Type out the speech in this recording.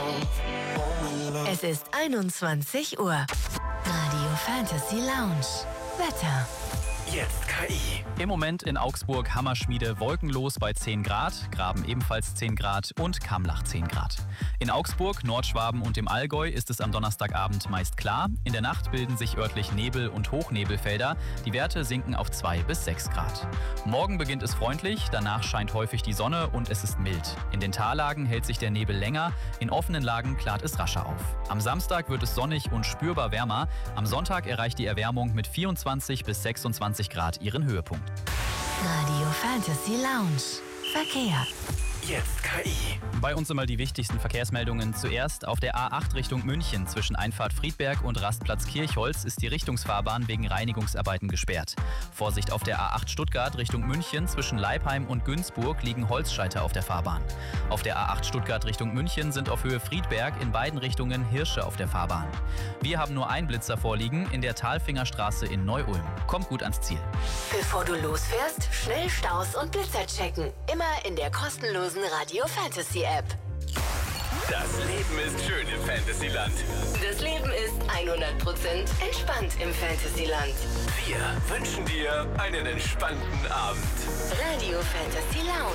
Es ist 21 Uhr. Radio Fantasy Lounge. Wetter. Jetzt KI. Im Moment in Augsburg Hammerschmiede wolkenlos bei 10 Grad, Graben ebenfalls 10 Grad und Kamlach 10 Grad. In Augsburg, Nordschwaben und im Allgäu ist es am Donnerstagabend meist klar. In der Nacht bilden sich örtlich Nebel- und Hochnebelfelder. Die Werte sinken auf 2 bis 6 Grad. Morgen beginnt es freundlich, danach scheint häufig die Sonne und es ist mild. In den Tallagen hält sich der Nebel länger, in offenen Lagen klart es rascher auf. Am Samstag wird es sonnig und spürbar wärmer. Am Sonntag erreicht die Erwärmung mit 24 bis 26 Grad ihren Höhepunkt. Radio Fantasy Lounge. Verkehr. Jetzt KI. Bei uns einmal die wichtigsten Verkehrsmeldungen. Zuerst auf der A8 Richtung München zwischen Einfahrt Friedberg und Rastplatz Kirchholz ist die Richtungsfahrbahn wegen Reinigungsarbeiten gesperrt. Vorsicht auf der A8 Stuttgart Richtung München zwischen Leipheim und Günzburg liegen Holzscheiter auf der Fahrbahn. Auf der A8 Stuttgart Richtung München sind auf Höhe Friedberg in beiden Richtungen Hirsche auf der Fahrbahn. Wir haben nur einen Blitzer vorliegen in der Talfingerstraße in Neu-Ulm. Kommt gut ans Ziel. Bevor du losfährst, schnell Staus und Blitzer checken. Immer in der kostenlosen Radio Fantasy App. Das Leben ist schön im Fantasyland. Das Leben ist 100% entspannt im Fantasyland. Wir wünschen dir einen entspannten Abend. Radio Fantasy Lounge.